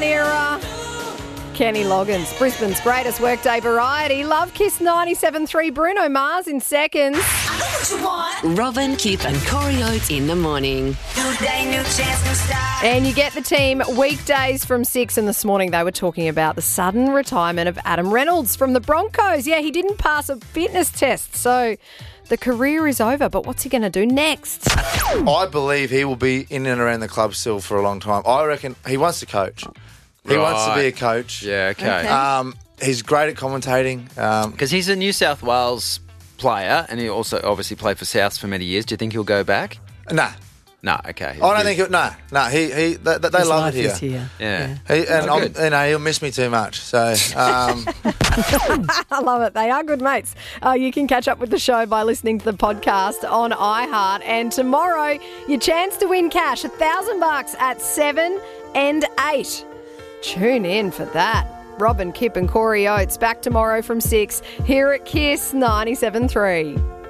One era. Kenny Loggins, Brisbane's greatest workday variety. Love Kiss 97.3. Bruno Mars in seconds. Robin, Kip and Corey Oates in the morning. New day, new chance, new start. And you get the team weekdays from 6. And this morning they were talking about the sudden retirement of Adam Reynolds from the Broncos. Yeah, he didn't pass a fitness test, so the career is over. But what's he going to do next? I believe he will be in and around the club still for a long time. I reckon he wants to coach. He wants to be a coach. Yeah, okay. He's great at commentating. Because he's a New South Wales player, and he also obviously played for Souths for many years. Do you think he'll go back? Nah. No, okay. I don't think he'll... Nah. They love it here. Yeah. He'll miss me too much. So... I love it. They are good mates. You can catch up with the show by listening to the podcast on iHeart. And tomorrow, your chance to win cash, $1,000 at 7 and 8. Tune in for that. Robin, Kip and Corey Oates back tomorrow from 6 here at Kiss 97.3.